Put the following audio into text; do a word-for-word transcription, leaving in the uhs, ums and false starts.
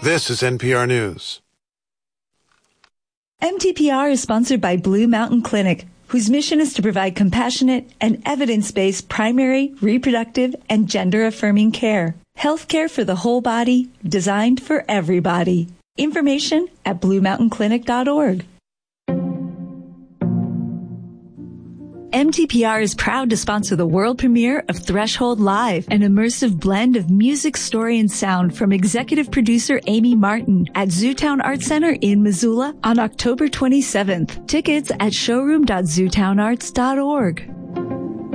This is N P R News. M T P R is sponsored by Blue Mountain Clinic, whose mission is to provide compassionate and evidence-based primary, reproductive, and gender-affirming care. Healthcare for the whole body, designed for everybody. Information at blue mountain clinic dot org. M T P R is proud to sponsor the world premiere of Threshold Live, an immersive blend of music, story, and sound from executive producer Amy Martin at Zootown Art Center in Missoula on October twenty-seventh. Tickets at showroom dot zootown arts dot org.